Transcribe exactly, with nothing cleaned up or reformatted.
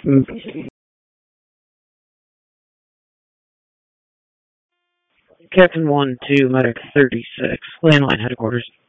Mm. Captain one to Medic thirty-six, landline headquarters.